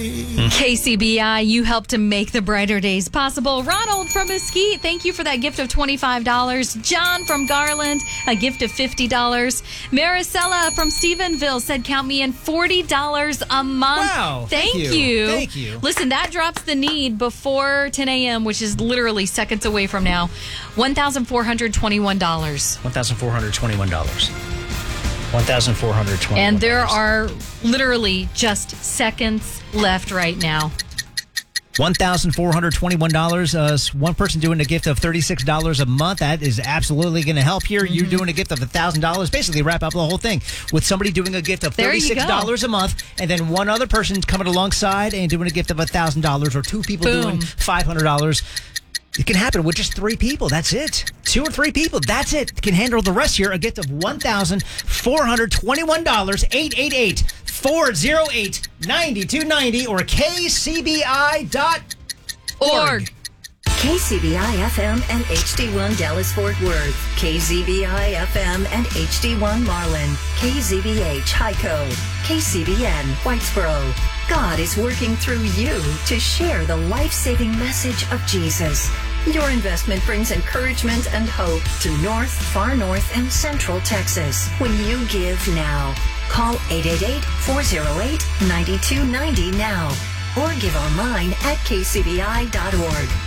KCBI, you helped to make the brighter days possible. Ronald from Mesquite, thank you for that gift of $25. John from Garland, a gift of $50. Maricela from Stephenville said, count me in $40 a month. Wow. Thank you. Thank you. Listen, that drops the need before 10 a.m., which is literally seconds away from now. $1,421. $1,421. $1,421. And there are literally just seconds left right now. $1,421. One person doing a gift of $36 a month. That is absolutely going to help here. Mm-hmm. You're doing a gift of $1,000. Basically, wrap up the whole thing with somebody doing a gift of $36 a month, and then one other person coming alongside and doing a gift of $1,000, or two people doing $500. It can happen with just three people. That's it. Two or three people. That's it. Can handle the rest here. A gift of $1,421. 888-408-9290 or kcbi.org. KCBI-FM and HD1 Dallas-Fort Worth. KZBI-FM and HD1 Marlin. KZBH Hyco. KCBN Whitesboro. God is working through you to share the life-saving message of Jesus. Your investment brings encouragement and hope to North, Far North, and Central Texas. When you give now, call 888-408-9290 now or give online at kcbi.org.